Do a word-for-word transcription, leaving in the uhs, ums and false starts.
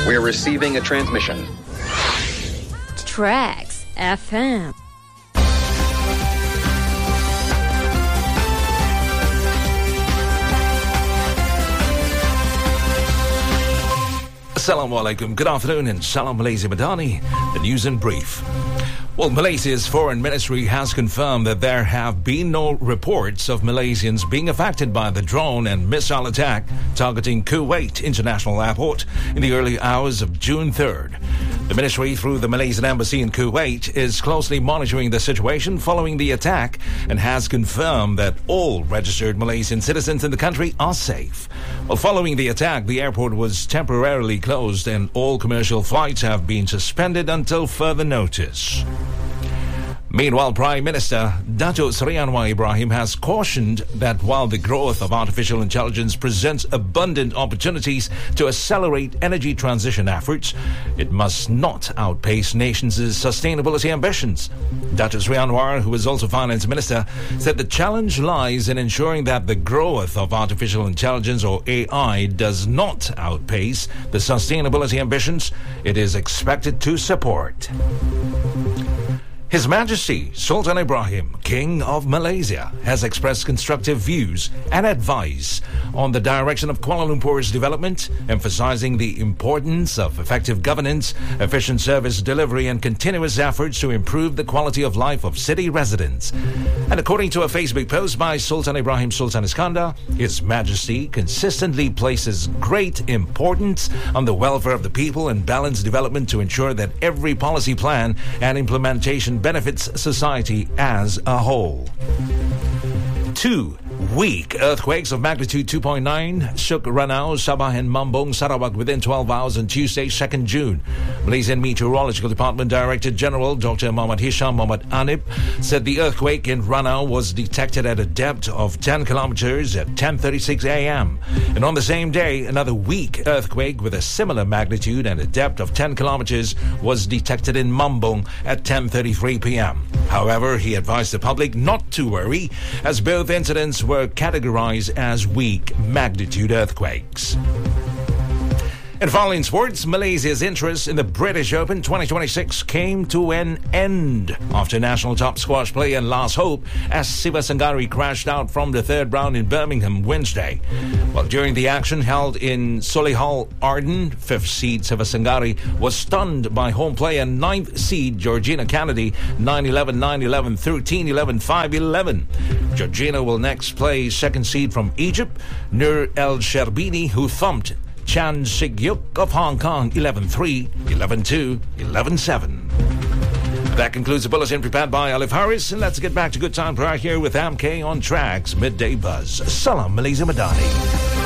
We're receiving a transmission. Tracks F M. Assalamu alaikum. Good afternoon and Salam Malaysia Madani. The news in brief. Well, Malaysia's foreign ministry has confirmed that there have been no reports of Malaysians being affected by the drone and missile attack targeting Kuwait International Airport in the early hours of June third. The ministry, through the Malaysian embassy in Kuwait, is closely monitoring the situation following the attack and has confirmed that all registered Malaysian citizens in the country are safe. Well, following the attack, the airport was temporarily closed and all commercial flights have been suspended until further notice. Meanwhile, Prime Minister Datuk Seri Anwar Ibrahim has cautioned that while the growth of artificial intelligence presents abundant opportunities to accelerate energy transition efforts, it must not outpace nations' sustainability ambitions. Datuk Seri Anwar, who is also Finance Minister, said the challenge lies in ensuring that the growth of artificial intelligence, or A I, does not outpace the sustainability ambitions it is expected to support. His Majesty Sultan Ibrahim, King of Malaysia, has expressed constructive views and advice on the direction of Kuala Lumpur's development, emphasizing the importance of effective governance, efficient service delivery, and continuous efforts to improve the quality of life of city residents. And according to a Facebook post by Sultan Ibrahim Sultan Iskandar, His Majesty consistently places great importance on the welfare of the people and balanced development to ensure that every policy plan and implementation benefits society as a whole. Two weak earthquakes of magnitude two point nine shook Ranau, Sabah and Mambong, Sarawak within twelve hours on Tuesday, second June. Malaysian Meteorological Department Director General Doctor Muhammad Hisham Muhammad Anip said the earthquake in Ranau was detected at a depth of ten kilometers at ten thirty-six a.m. And on the same day, another weak earthquake with a similar magnitude and a depth of ten kilometers was detected in Mambong at ten thirty-three p.m. However, he advised the public not to worry, as both incidents were categorized as weak magnitude earthquakes. And finally in sports, Malaysia's interest in the British Open twenty twenty-six came to an end after national top squash player and last hope as Siva Sanggari crashed out from the third round in Birmingham Wednesday. Well, during the action held in Solihull Arden, fifth seed Siva Sanggari was stunned by home player ninth seed Georgina Kennedy nine eleven, nine eleven, thirteen eleven, five eleven. Georgina will next play second seed from Egypt, Nur El Sherbini, who thumped Chan Sig-yuk of Hong Kong eleven three, eleven two, eleven seven. That concludes the bulletin prepared by Alif Harris, and let's get back to good time right here with M K on Tracks Midday Buzz. Salam Malaysia Madani.